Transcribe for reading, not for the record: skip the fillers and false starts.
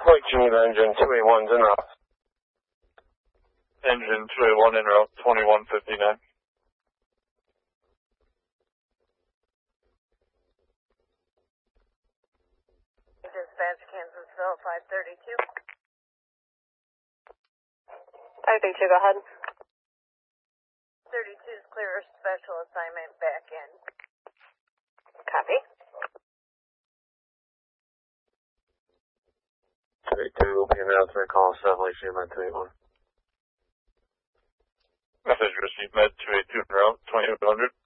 Lake Geneva engine 281's en route. Engine 281 en route, 2159. Dispatch, Kansasville, 532. 532, go ahead. 32 is clear, special assignment back in. Copy. 282 will be in route 3 call 7 Lake Geneva 281. Message received, Med 282 en route, 2200.